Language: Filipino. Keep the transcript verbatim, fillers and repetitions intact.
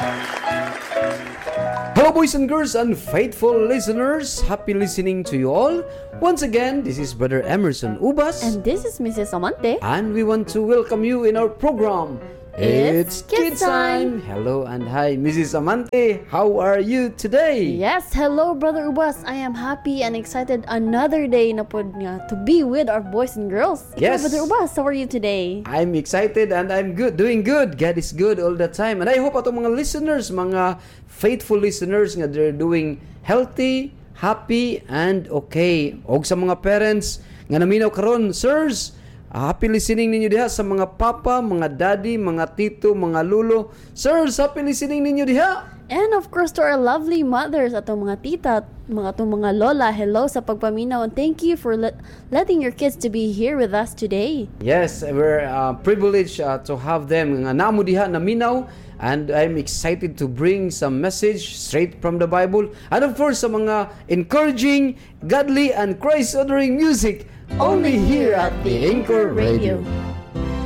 Hello, boys and girls and faithful listeners. Happy listening to you all. Once again, this is Brother Emerson Ubas. And this is Missus Amante. And we want to welcome you in our program. It's Kids Time. Hello and hi, Missus Amante. How are you today? Yes, hello, Brother Ubas. I am happy and excited another day na po nga to be with our boys and girls. Ikaw, Yes. Brother Ubas, how are you today? I'm excited and I'm good, doing good. God is good all the time. And I hope atong mga listeners, mga faithful listeners nga they're doing healthy, happy, and okay. Og sa mga parents nga naminaw karon, sirs, happy listening ninyo diha sa mga papa, mga daddy, mga tito, mga lulo. Sirs, happy listening ninyo diha. And of course to our lovely mothers, atong mga tita, mga atong mga lola, hello sa pagpaminaw and thank you for let, letting your kids to be here with us today. Yes, we're uh, privileged uh, to have them nga namo diha naminaw. And I'm excited to bring some message straight from the Bible. And of course, sa mga encouraging, godly, and Christ-honoring music only here at the Anchor Radio.